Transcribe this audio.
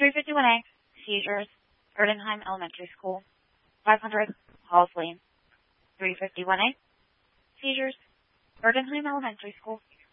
351A, seizures, Erdenheim Elementary School. 500, Halls Lane. 351A, seizures, Erdenheim Elementary School.